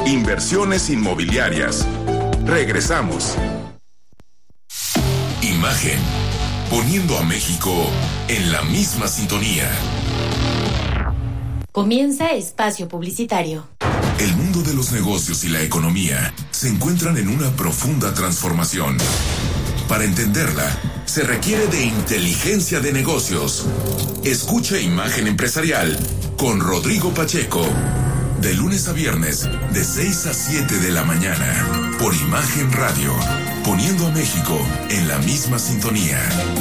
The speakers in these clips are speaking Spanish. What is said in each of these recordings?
Inversiones inmobiliarias. Regresamos. Imagen. Poniendo a México en la misma sintonía. Comienza Espacio Publicitario. El mundo de los negocios y la economía se encuentran en una profunda transformación. Para entenderla, se requiere de inteligencia de negocios. Escucha Imagen Empresarial con Rodrigo Pacheco. De lunes a viernes, de 6 a 7 de la mañana. Por Imagen Radio. Poniendo a México en la misma sintonía.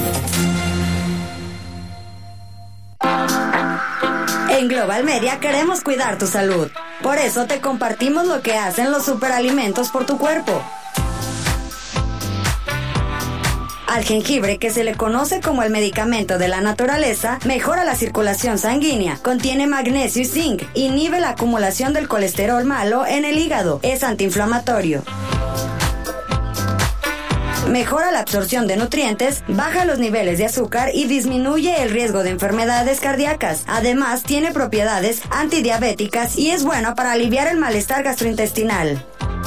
En Global Media queremos cuidar tu salud. Por eso te compartimos lo que hacen los superalimentos por tu cuerpo. Al jengibre, que se le conoce como el medicamento de la naturaleza, mejora la circulación sanguínea, contiene magnesio y zinc, inhibe la acumulación del colesterol malo en el hígado, es antiinflamatorio. Mejora la absorción de nutrientes, baja los niveles de azúcar y disminuye el riesgo de enfermedades cardíacas. Además, tiene propiedades antidiabéticas y es bueno para aliviar el malestar gastrointestinal.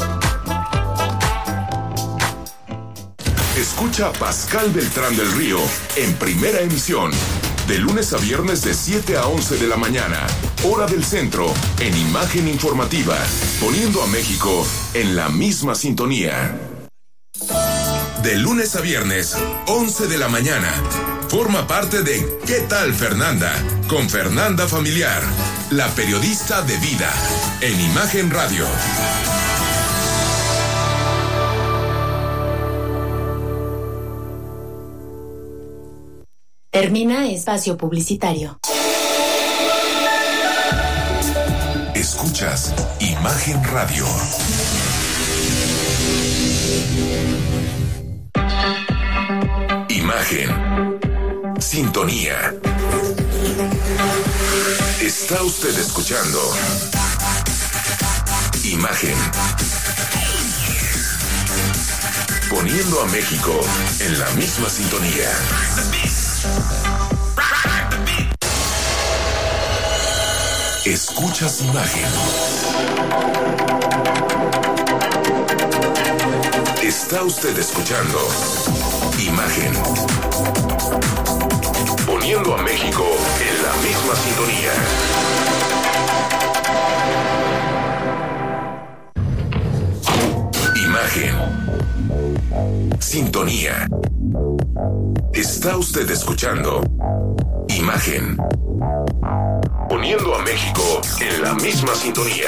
Escucha a Pascal Beltrán del Río en Primera Emisión. De lunes a viernes de 7 a 11 de la mañana. Hora del centro, en Imagen Informativa. Poniendo a México en la misma sintonía. De lunes a viernes, 11 de la mañana. Forma parte de ¿Qué tal, Fernanda? Con Fernanda Familiar, la periodista de vida, en Imagen Radio. Termina Espacio Publicitario. Escuchas Imagen Radio. Imagen. Sintonía. Está usted escuchando Imagen. Poniendo a México en la misma sintonía. Escuchas Imagen. Está usted escuchando Imagen. Poniendo a México en la misma sintonía. Imagen. Sintonía. Está usted escuchando Imagen. Poniendo a México en la misma sintonía.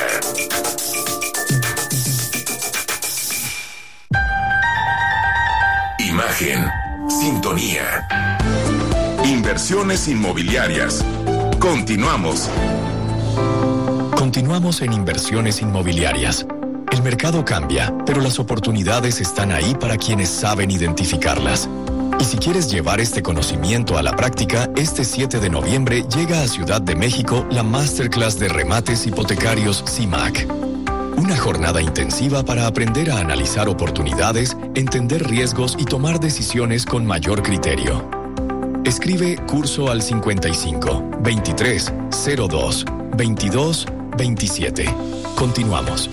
Imagen. Sintonía. Inversiones inmobiliarias. Continuamos. Continuamos en Inversiones Inmobiliarias. El mercado cambia, pero las oportunidades están ahí para quienes saben identificarlas. Y si quieres llevar este conocimiento a la práctica, este 7 de noviembre llega a Ciudad de México la Masterclass de Remates Hipotecarios CIMAC. Una jornada intensiva para aprender a analizar oportunidades, entender riesgos y tomar decisiones con mayor criterio. Escribe curso al 55 23 02 22 27. Continuamos.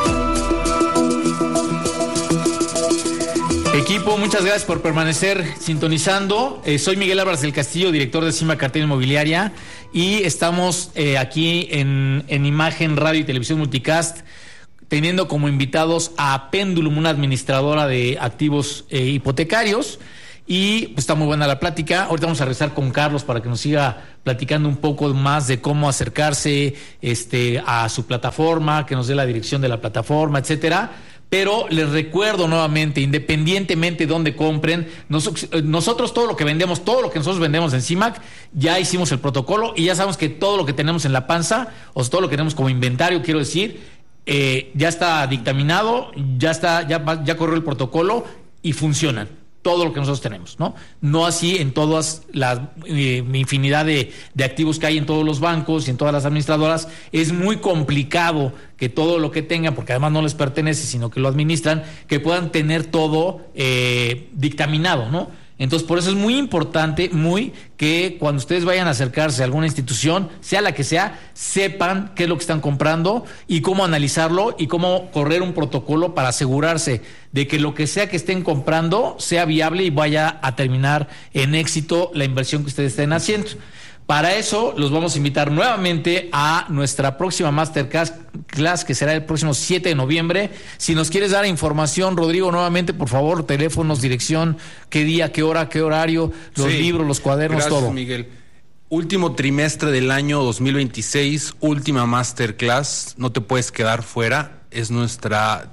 Equipo, muchas gracias por permanecer sintonizando. Soy Miguel Álvarez del Castillo, director de CIMAC Cartera Inmobiliaria, y estamos aquí en Imagen Radio y Televisión Multicast, teniendo como invitados a Pendulum, una administradora de activos hipotecarios, y pues está muy buena la plática. Ahorita vamos a regresar con Carlos para que nos siga platicando un poco más de cómo acercarse a su plataforma, que nos dé la dirección de la plataforma, etcétera. Pero les recuerdo nuevamente, independientemente de dónde compren, nosotros todo lo que vendemos, todo lo que nosotros vendemos en CIMAC, ya hicimos el protocolo y ya sabemos que todo lo que tenemos en la panza, o sea, todo lo que tenemos como inventario, quiero decir, ya está dictaminado, ya corrió el protocolo y funcionan. Todo lo que nosotros tenemos, ¿no? No así en todas las infinidad de activos que hay en todos los bancos y en todas las administradoras. Es muy complicado que todo lo que tengan, porque además no les pertenece, sino que lo administran, que puedan tener todo dictaminado, ¿no? Entonces, por eso es muy importante, que cuando ustedes vayan a acercarse a alguna institución, sea la que sea, sepan qué es lo que están comprando y cómo analizarlo y cómo correr un protocolo para asegurarse de que lo que sea que estén comprando sea viable y vaya a terminar en éxito la inversión que ustedes estén haciendo. Para eso los vamos a invitar nuevamente a nuestra próxima Masterclass, que será el próximo 7 de noviembre. Si nos quieres dar información, Rodrigo, nuevamente, por favor, teléfonos, dirección, qué día, qué hora, qué horario, los libros, los cuadernos, gracias, todo. Miguel. Último trimestre del año 2026, última Masterclass, no te puedes quedar fuera. Es nuestra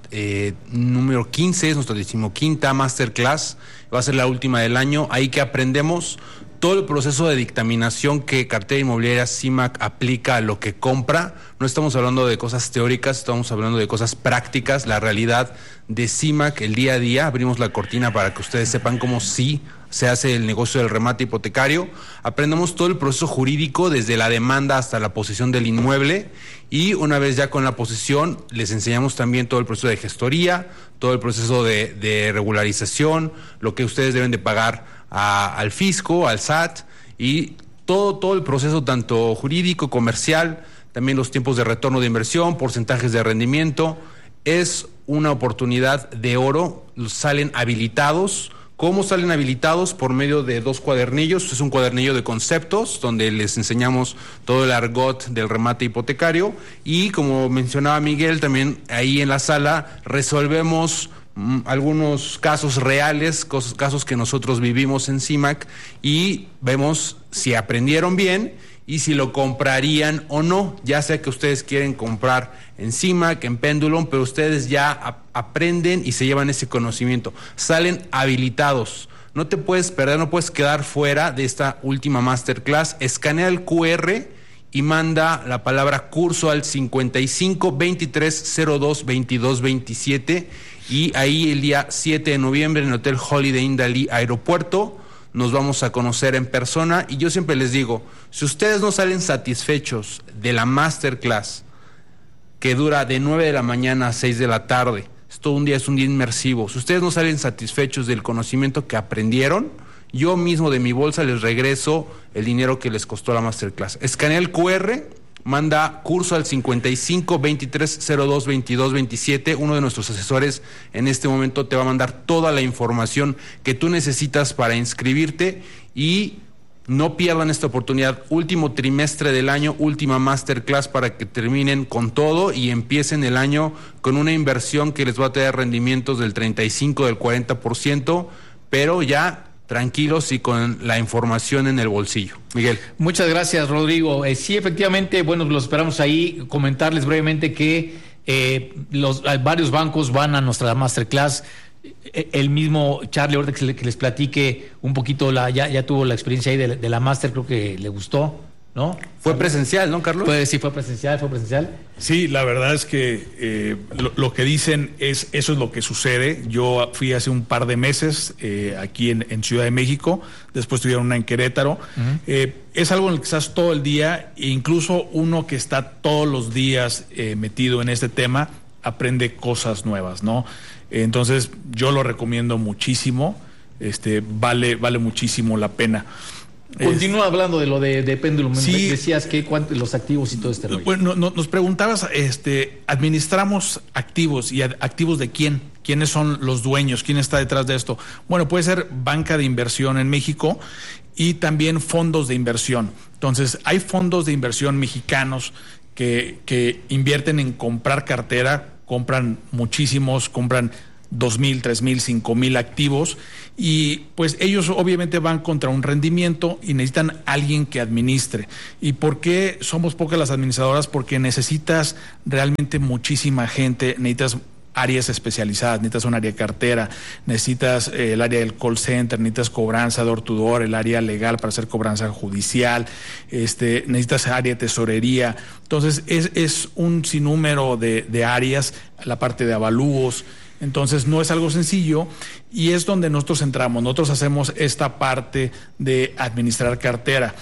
número 15, es nuestra 15ª Masterclass, va a ser la última del año. Ahí que aprendemos todo el proceso de dictaminación que Cartera Inmobiliaria CIMAC aplica a lo que compra. No estamos hablando de cosas teóricas, estamos hablando de cosas prácticas, la realidad de CIMAC, el día a día. Abrimos la cortina para que ustedes sepan cómo sí se hace el negocio del remate hipotecario. Aprendemos todo el proceso jurídico, desde la demanda hasta la posesión del inmueble, y una vez ya con la posesión, les enseñamos también todo el proceso de gestoría, todo el proceso de regularización, lo que ustedes deben de pagar al fisco, al SAT, y todo el proceso tanto jurídico, comercial, también los tiempos de retorno de inversión, porcentajes de rendimiento. Es una oportunidad de oro. Salen habilitados. ¿Cómo salen habilitados? Por medio de 2 cuadernillos. Es un cuadernillo de conceptos donde les enseñamos todo el argot del remate hipotecario, y como mencionaba Miguel, también ahí en la sala resolvemos algunos casos reales, casos que nosotros vivimos en CIMAC, y vemos si aprendieron bien y si lo comprarían o no, ya sea que ustedes quieren comprar en CIMAC, en Pendulum, pero ustedes ya aprenden y se llevan ese conocimiento, salen habilitados. No te puedes perder, no puedes quedar fuera de esta última Masterclass. Escanea el QR y manda la palabra curso al 55 23 02 22 27, y ahí el día 7 de noviembre en el Hotel Holiday Inn Dalí Aeropuerto nos vamos a conocer en persona. Y yo siempre les digo, si ustedes no salen satisfechos de la Masterclass, que dura de 9 de la mañana a 6 de la tarde, es un día inmersivo, si ustedes no salen satisfechos del conocimiento que aprendieron, yo mismo de mi bolsa les regreso el dinero que les costó la Masterclass. Escanea el QR, manda curso al 55 23 02 22 27. Uno de nuestros asesores en este momento te va a mandar toda la información que tú necesitas para inscribirte, y no pierdan esta oportunidad. Último trimestre del año, última Masterclass, para que terminen con todo y empiecen el año con una inversión que les va a traer rendimientos del 35, del 40%, pero ya tranquilos y con la información en el bolsillo. Miguel. Muchas gracias, Rodrigo. Sí, efectivamente, bueno, los esperamos ahí. Comentarles brevemente que varios bancos van a nuestra Masterclass. El mismo Charlie, ahorita que les platique un poquito, ya tuvo la experiencia ahí de la Master, creo que le gustó, ¿no? Fue presencial, ¿no, Carlos? Pues sí, fue presencial. Sí, la verdad es que lo que dicen eso es lo que sucede. Yo fui hace un par de meses aquí en Ciudad de México, después tuvieron una en Querétaro. Uh-huh. Es algo en el que estás todo el día, e incluso uno que está todos los días metido en este tema aprende cosas nuevas, ¿no? Entonces yo lo recomiendo muchísimo, vale muchísimo la pena. Continúa hablando de lo de Pendulum. Sí, decías que los activos y todo este rollo. Bueno, nos preguntabas, administramos activos, y activos de quién, quiénes son los dueños, quién está detrás de esto. Bueno, puede ser banca de inversión en México y también fondos de inversión. Entonces, hay fondos de inversión mexicanos que invierten en comprar cartera, compran muchísimos, compran 2,000, 3,000, 5,000 activos, y pues ellos obviamente van contra un rendimiento y necesitan alguien que administre. ¿Y por qué somos pocas las administradoras? Porque necesitas realmente muchísima gente, necesitas áreas especializadas, necesitas un área de cartera, necesitas el área del call center, necesitas cobranza door to door, el área legal para hacer cobranza judicial, necesitas área de tesorería. Entonces es un sinnúmero de áreas, la parte de avalúos. Entonces no es algo sencillo, y es donde nosotros entramos. Nosotros hacemos esta parte de administrar cartera.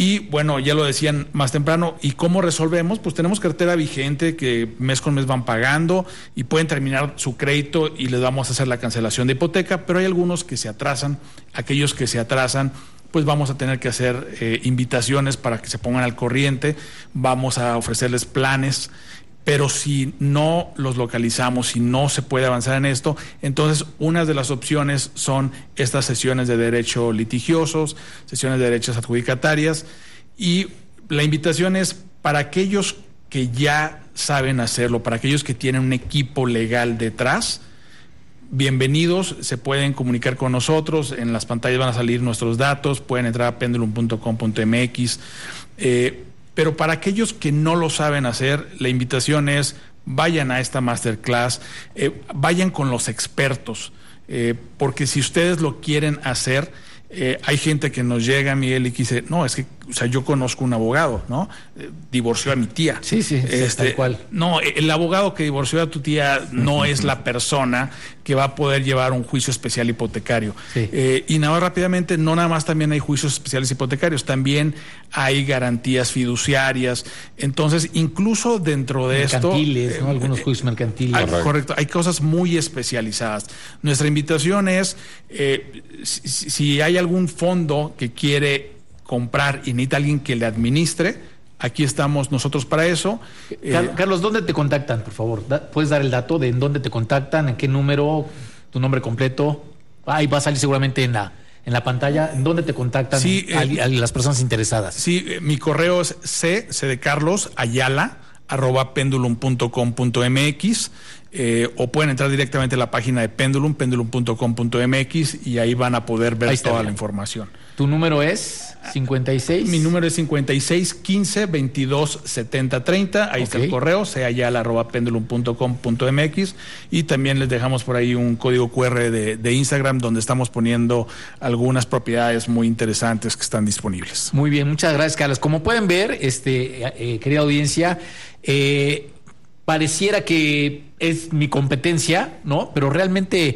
Y bueno, ya lo decían más temprano, ¿y cómo resolvemos? Pues tenemos cartera vigente que mes con mes van pagando y pueden terminar su crédito y les vamos a hacer la cancelación de hipoteca, pero hay algunos que se atrasan. Aquellos que se atrasan, pues vamos a tener que hacer invitaciones para que se pongan al corriente, vamos a ofrecerles planes, pero si no los localizamos, si no se puede avanzar en esto, entonces una de las opciones son estas sesiones de derecho litigiosos, sesiones de derechos adjudicatarias, y la invitación es para aquellos que ya saben hacerlo, para aquellos que tienen un equipo legal detrás. Bienvenidos, se pueden comunicar con nosotros, en las pantallas van a salir nuestros datos, pueden entrar a pendulum.com.mx, pero para aquellos que no lo saben hacer, la invitación es vayan a esta masterclass, vayan con los expertos, porque si ustedes lo quieren hacer, hay gente que nos llega, Miguel, y que dice, no, es que, o sea, yo conozco un abogado, ¿no? Divorció a mi tía. Sí, tal cual. No, el abogado que divorció a tu tía no es la persona que va a poder llevar un juicio especial hipotecario. Sí. Y nada más rápidamente, no nada más también hay juicios especiales hipotecarios, también hay garantías fiduciarias. Entonces, incluso dentro de mercantiles, esto... ¿no? Algunos juicios mercantiles. Correcto, hay cosas muy especializadas. Nuestra invitación es, si hay algún fondo que quiere comprar y necesita alguien que le administre, aquí estamos nosotros para eso. Carlos, ¿dónde te contactan, por favor? ¿Puedes dar el dato de en dónde te contactan, en qué número, tu nombre completo? Ahí va a salir seguramente en la pantalla. ¿En dónde te contactan a las personas interesadas? Sí, mi correo es c de Carlos, Ayala, @pendulum.com.mx, o pueden entrar directamente a la página de Pendulum, pendulum.com.mx, y ahí van a poder ver toda la información. ¿Tu número es 56? Mi número es 56 15 22 70 30. Ahí está el correo, seayala@pendulum.com.mx, y también les dejamos por ahí un código QR de Instagram donde estamos poniendo algunas propiedades muy interesantes que están disponibles. Muy bien, muchas gracias, Carlos. Como pueden ver, querida audiencia, pareciera que es mi competencia, ¿no? Pero realmente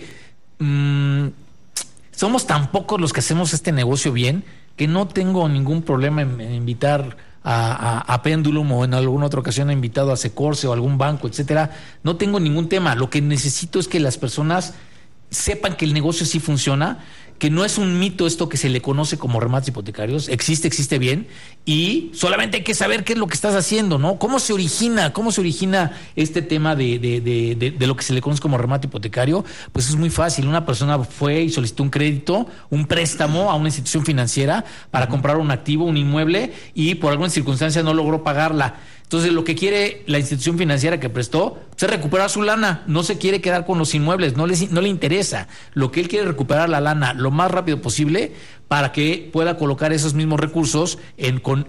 somos tan pocos los que hacemos este negocio bien que no tengo ningún problema en invitar a Pendulum, o en alguna otra ocasión he invitado a Secorse o algún banco, etcétera. No tengo ningún tema. Lo que necesito es que las personas sepan que el negocio sí funciona, que no es un mito esto que se le conoce como remates hipotecarios, existe bien, y solamente hay que saber qué es lo que estás haciendo, ¿no? ¿Cómo se origina este tema de lo que se le conoce como remate hipotecario? Pues es muy fácil. Una persona fue y solicitó un crédito, un préstamo a una institución financiera para comprar un activo, un inmueble, y por alguna circunstancia no logró pagarla. Entonces, lo que quiere la institución financiera que prestó es recuperar su lana. No se quiere quedar con los inmuebles, no le interesa. Lo que él quiere es recuperar la lana lo más rápido posible para que pueda colocar esos mismos recursos con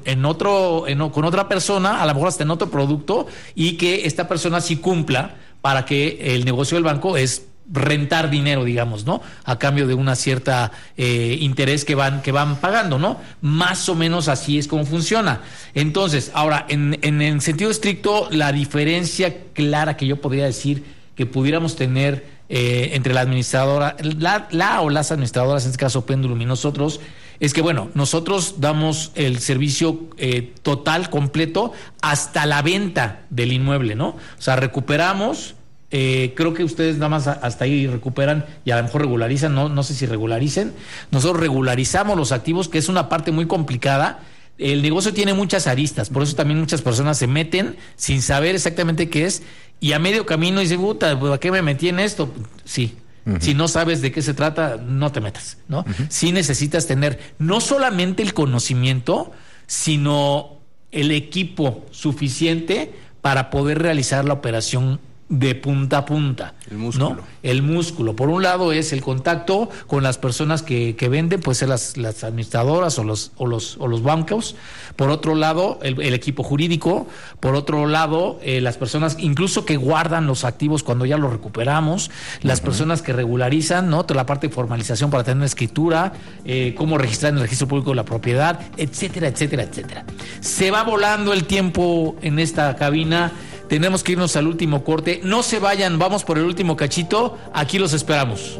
otra persona, a lo mejor hasta en otro producto, y que esta persona sí cumpla para que el negocio del banco es rentar dinero, digamos, ¿no? A cambio de una cierta interés que van pagando, ¿no? Más o menos así es como funciona. Entonces, ahora, en el sentido estricto, la diferencia clara que yo podría decir que pudiéramos tener entre la administradora, o las administradoras, en este caso Pendulum, y nosotros, es que, bueno, nosotros damos el servicio total, completo, hasta la venta del inmueble, ¿no? O sea, recuperamos. Creo que ustedes nada más hasta ahí recuperan y a lo mejor regularizan, no sé si regularicen. Nosotros regularizamos los activos, que es una parte muy complicada. El negocio tiene muchas aristas, por eso también muchas personas se meten sin saber exactamente qué es, y a medio camino dicen, puta, ¿a qué me metí en esto? Sí. Uh-huh. Si no sabes de qué se trata, no te metas, ¿no? Uh-huh. Sí necesitas tener no solamente el conocimiento, sino el equipo suficiente para poder realizar la operación de punta a punta. El músculo. ¿No? El músculo. Por un lado es el contacto con las personas que venden, puede ser las administradoras o los bancos. Por otro lado, el equipo jurídico. Por otro lado, las personas incluso que guardan los activos cuando ya los recuperamos. Las personas que regularizan, ¿no? Toda la parte de formalización para tener una escritura, cómo registrar en el registro público de la propiedad, etcétera, etcétera, etcétera. Se va volando el tiempo en esta cabina. Tenemos que irnos al último corte. No se vayan, vamos por el último cachito. Aquí los esperamos.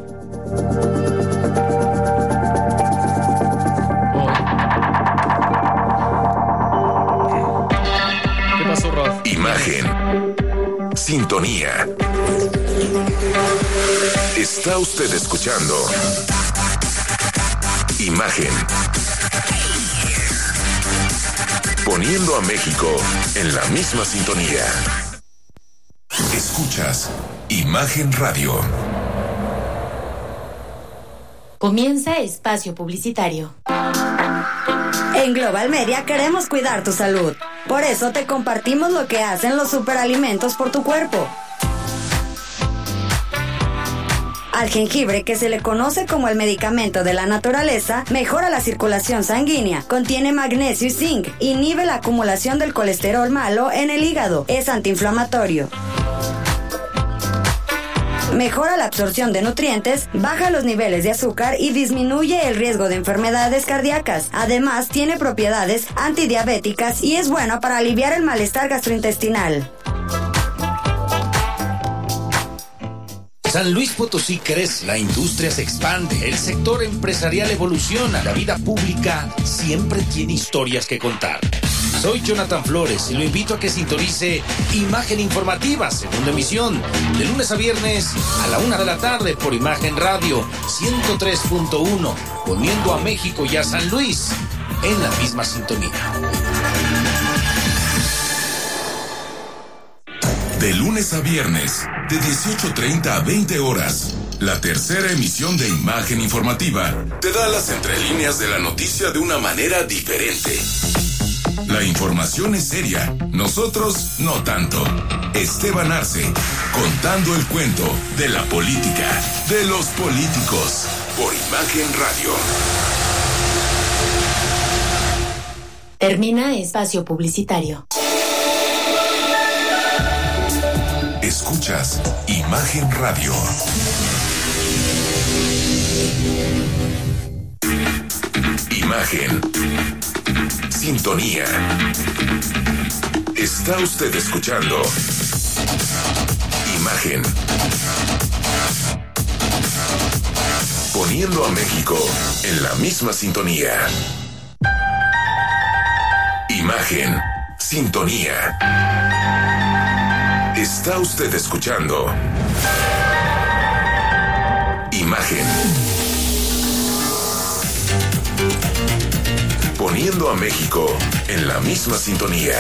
Sintonía. Está usted escuchando Imagen. Poniendo a México en la misma sintonía. Escuchas Imagen Radio. Comienza espacio publicitario. En Global Media queremos cuidar tu salud. Por eso te compartimos lo que hacen los superalimentos por tu cuerpo. Al jengibre, que se le conoce como el medicamento de la naturaleza, mejora la circulación sanguínea, contiene magnesio y zinc, inhibe la acumulación del colesterol malo en el hígado, es antiinflamatorio. Mejora la absorción de nutrientes, baja los niveles de azúcar y disminuye el riesgo de enfermedades cardíacas. Además, tiene propiedades antidiabéticas y es bueno para aliviar el malestar gastrointestinal. San Luis Potosí crece, la industria se expande, el sector empresarial evoluciona, la vida pública siempre tiene historias que contar. Soy Jonathan Flores y lo invito a que sintonice Imagen Informativa, segunda emisión, de lunes a viernes a la 1 de la tarde por Imagen Radio 103.1, poniendo a México y a San Luis en la misma sintonía. De lunes a viernes, de 18:30 a 20 horas, la tercera emisión de Imagen Informativa te da las entrelíneas de la noticia de una manera diferente. La información es seria, nosotros no tanto. Esteban Arce, contando el cuento de la política, de los políticos, por Imagen Radio. Termina espacio publicitario. Escuchas Imagen Radio. Imagen. Sintonía. Está usted escuchando Imagen. Poniendo a México en la misma sintonía. Imagen. Sintonía. Está usted escuchando Imagen. Poniendo a México en la misma sintonía.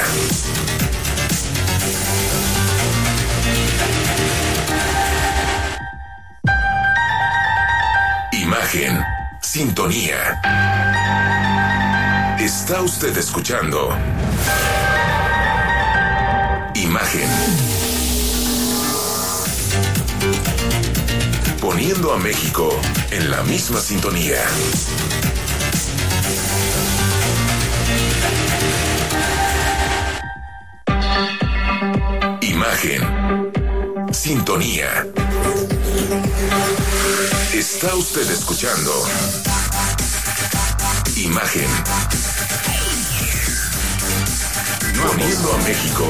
Imagen. Sintonía. Está usted escuchando Imagen. Poniendo a México en la misma sintonía. Imagen. Sintonía. Está usted escuchando Imagen. Poniendo a México.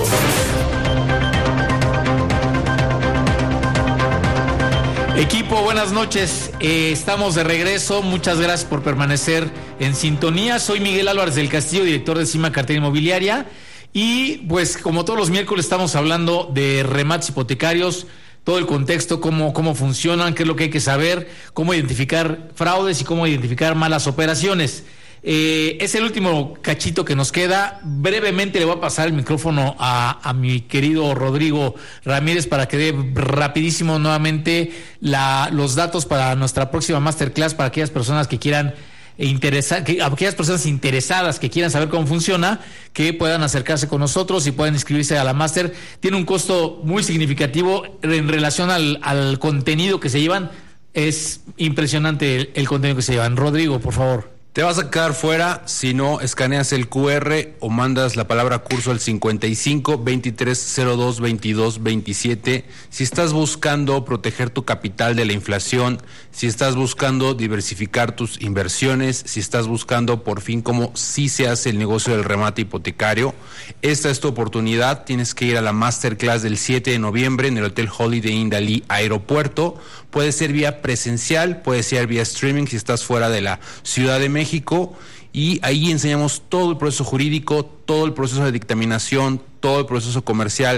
Equipo, buenas noches. Estamos de regreso. Muchas gracias por permanecer en sintonía. Soy Miguel Álvarez del Castillo, director de Cima Cartera Inmobiliaria. Y pues como todos los miércoles estamos hablando de remates hipotecarios, todo el contexto, cómo funcionan, qué es lo que hay que saber, cómo identificar fraudes y cómo identificar malas operaciones. Es el último cachito que nos queda. Brevemente le voy a pasar el micrófono a mi querido Rodrigo Ramírez para que dé rapidísimo nuevamente los datos para nuestra próxima masterclass para aquellas personas que quieran aquellas personas interesadas que quieran saber cómo funciona, que puedan acercarse con nosotros y puedan inscribirse a la máster. Tiene un costo muy significativo en relación al contenido que se llevan. Es impresionante el contenido que se llevan. Rodrigo, por favor. Te vas a quedar fuera si no escaneas el QR o mandas la palabra curso al 55 23 02 22 27. Si estás buscando proteger tu capital de la inflación, si estás buscando diversificar tus inversiones, si estás buscando por fin cómo sí se hace el negocio del remate hipotecario, esta es tu oportunidad. Tienes que ir a la masterclass del 7 de noviembre en el Hotel Holiday Inn Dalí Aeropuerto. Puede ser vía presencial, puede ser vía streaming si estás fuera de la Ciudad de México, y ahí enseñamos todo el proceso jurídico, todo el proceso de dictaminación, todo el proceso comercial,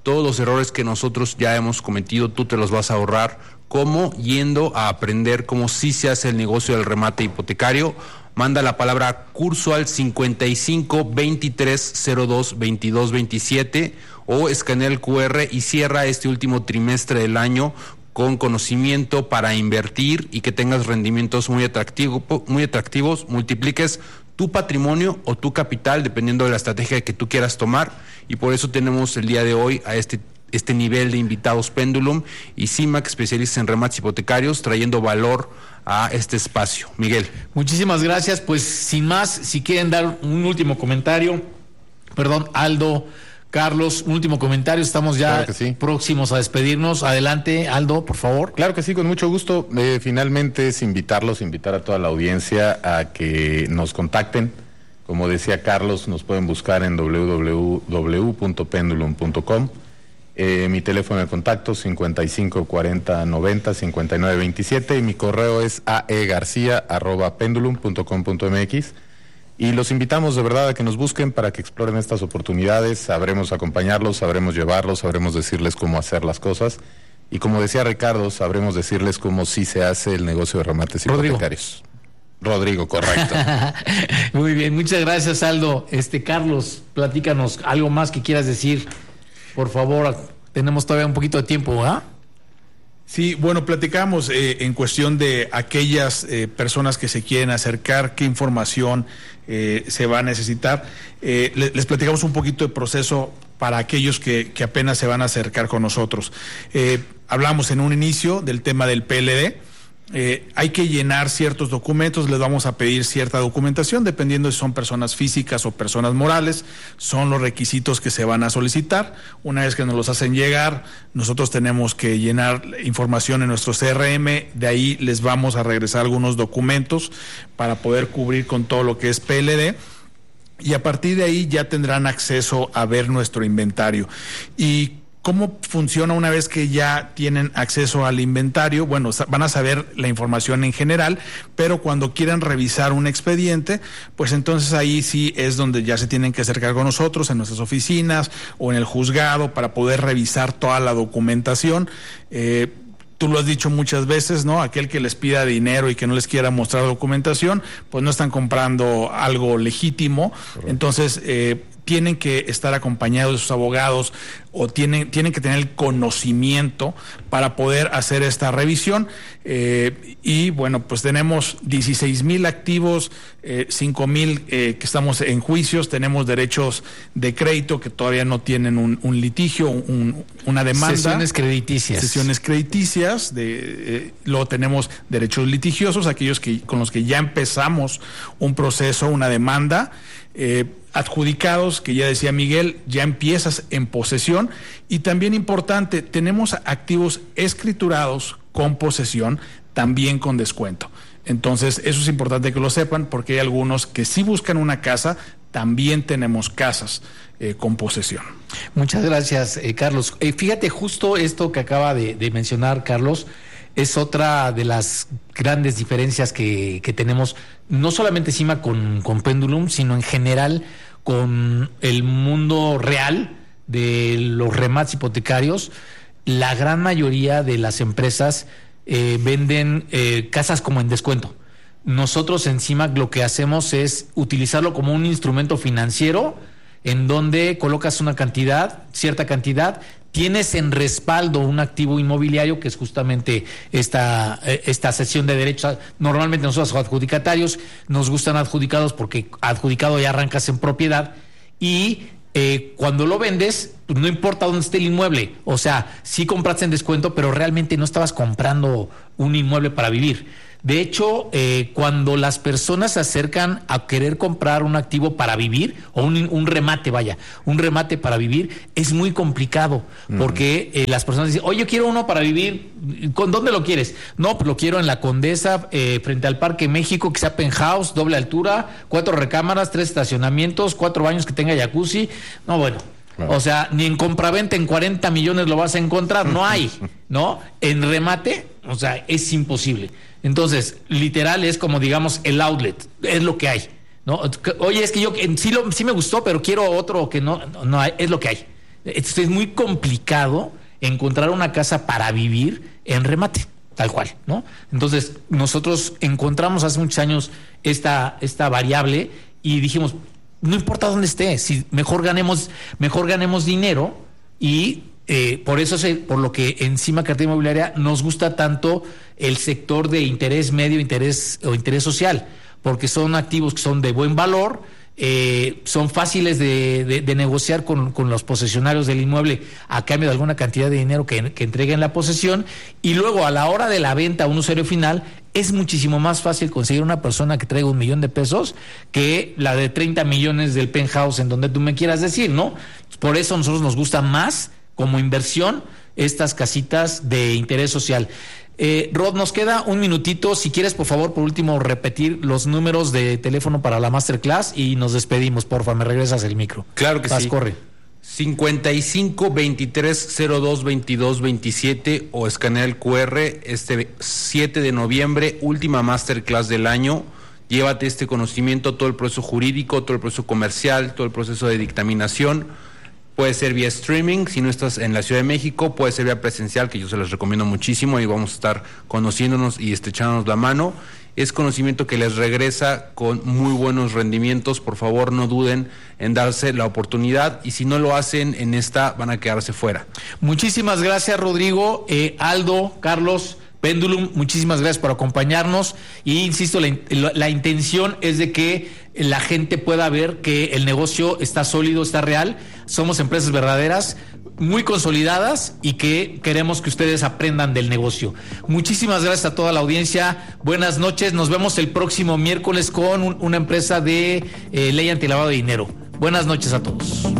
todos los errores que nosotros ya hemos cometido, tú te los vas a ahorrar. ¿Cómo? Yendo a aprender cómo sí se hace el negocio del remate hipotecario. Manda la palabra curso al 55 23 02 22 27 o escanea el QR y cierra este último trimestre del año con conocimiento para invertir y que tengas rendimientos muy atractivos, multipliques tu patrimonio o tu capital dependiendo de la estrategia que tú quieras tomar, y por eso tenemos el día de hoy a este nivel de invitados Pendulum y CIMAC, especialistas en remates hipotecarios, trayendo valor a este espacio. Miguel. Muchísimas gracias. Pues sin más, si quieren dar un último comentario, Aldo, Carlos, un último comentario, estamos ya próximos a despedirnos. Adelante, Aldo, por favor. Claro que sí, con mucho gusto. Finalmente es invitar a toda la audiencia a que nos contacten. Como decía Carlos, nos pueden buscar en www.pendulum.com. Mi teléfono de contacto 55 40 90 59 27 y mi correo es aegarcia@pendulum.com.mx. Y los invitamos de verdad a que nos busquen para que exploren estas oportunidades. Sabremos acompañarlos, sabremos llevarlos, sabremos decirles cómo hacer las cosas. Y como decía Ricardo, sabremos decirles cómo sí se hace el negocio de remates hipotecarios. Rodrigo, correcto. Muy bien, muchas gracias, Aldo. Carlos, platícanos algo más que quieras decir. Por favor, tenemos todavía un poquito de tiempo, ¿ah? Sí, bueno, platicamos en cuestión de aquellas personas que se quieren acercar, qué información se va a necesitar. Les platicamos un poquito de proceso para aquellos que apenas se van a acercar con nosotros. Hablamos en un inicio del tema del PLD. Hay que llenar ciertos documentos, les vamos a pedir cierta documentación, dependiendo si son personas físicas o personas morales, son los requisitos que se van a solicitar. Una vez que nos los hacen llegar, nosotros tenemos que llenar información en nuestro CRM, de ahí les vamos a regresar algunos documentos para poder cubrir con todo lo que es PLD. Y a partir de ahí ya tendrán acceso a ver nuestro inventario. Y ¿cómo funciona una vez que ya tienen acceso al inventario? Bueno, van a saber la información en general, pero cuando quieran revisar un expediente, pues entonces ahí sí es donde ya se tienen que acercar con nosotros en nuestras oficinas o en el juzgado para poder revisar toda la documentación. Tú lo has dicho muchas veces, ¿no? Aquel que les pida dinero y que no les quiera mostrar documentación, pues no están comprando algo legítimo. Correcto. Entonces, tienen que estar acompañados de sus abogados o tienen que tener el conocimiento para poder hacer esta revisión. Y bueno, pues tenemos 16,000 activos, 5,000 que estamos en juicios, tenemos derechos de crédito que todavía no tienen un litigio, una demanda. Sesiones crediticias. Luego tenemos derechos litigiosos, aquellos con los que ya empezamos un proceso, una demanda. Adjudicados, que ya decía Miguel, ya empiezas en posesión. Y también importante, tenemos activos escriturados con posesión, también con descuento. Entonces, eso es importante que lo sepan, porque hay algunos que sí buscan una casa, también tenemos casas con posesión. Muchas gracias, Carlos. Fíjate, justo esto que acaba de mencionar Carlos, es otra de las grandes diferencias que tenemos, no solamente encima con Pendulum, sino en general con el mundo real de los remates hipotecarios. La gran mayoría de las empresas venden casas como en descuento. Nosotros encima lo que hacemos es utilizarlo como un instrumento financiero en donde colocas una cantidad, cierta cantidad, tienes en respaldo un activo inmobiliario, que es justamente esta cesión de derechos. Normalmente nosotros adjudicatarios nos gustan adjudicados porque adjudicado ya arrancas en propiedad y cuando lo vendes, pues no importa dónde esté el inmueble. O sea, sí compraste en descuento, pero realmente no estabas comprando un inmueble para vivir. De hecho, cuando las personas se acercan a querer comprar un activo para vivir, o un remate para vivir, es muy complicado, porque las personas dicen, oye, yo quiero uno para vivir, ¿con dónde lo quieres? No, pues lo quiero en la Condesa, frente al Parque México, que sea penthouse, doble altura, 4 recámaras, 3 estacionamientos, 4 baños que tenga jacuzzi. No, bueno. Claro. O sea, ni en compraventa en 40 millones lo vas a encontrar, no hay, ¿no? En remate, o sea, es imposible. Entonces, literal es como, digamos, el outlet, es lo que hay, ¿no? Oye, es que yo sí me gustó, pero quiero otro que no hay, es lo que hay. Es muy complicado encontrar una casa para vivir en remate, tal cual, ¿no? Entonces, nosotros encontramos hace muchos años esta variable y dijimos, no importa dónde esté, si mejor ganemos dinero y por eso por lo que en CIMA Cartera Inmobiliaria nos gusta tanto el sector de interés medio, interés social, porque son activos que son de buen valor, son fáciles de negociar con los posesionarios del inmueble a cambio de alguna cantidad de dinero que entreguen la posesión, y luego a la hora de la venta a un usuario final es muchísimo más fácil conseguir una persona que traiga $1 millón que la de 30 millones del penthouse en donde tú me quieras decir, ¿no? Por eso a nosotros nos gusta más como inversión estas casitas de interés social. Rod, nos queda un minutito. Si quieres, por favor, por último, repetir los números de teléfono para la Masterclass y nos despedimos, porfa. Me regresas el micro. Claro que sí. Corre. 55 23 02 22 27 o escanea el QR. 7 de noviembre, última Masterclass del año. Llévate este conocimiento, todo el proceso jurídico, todo el proceso comercial, todo el proceso de dictaminación. Puede ser vía streaming, si no estás en la Ciudad de México, puede ser vía presencial, que yo se los recomiendo muchísimo, y vamos a estar conociéndonos y estrechándonos la mano. Es conocimiento que les regresa con muy buenos rendimientos. Por favor, no duden en darse la oportunidad, y si no lo hacen en esta, van a quedarse fuera. Muchísimas gracias, Rodrigo, Aldo, Carlos, Pendulum, muchísimas gracias por acompañarnos, y insisto, la intención es de que la gente pueda ver que el negocio está sólido, está real, somos empresas verdaderas, muy consolidadas, y que queremos que ustedes aprendan del negocio. Muchísimas gracias a toda la audiencia, buenas noches, nos vemos el próximo miércoles con una empresa de ley antilavado de dinero. Buenas noches a todos.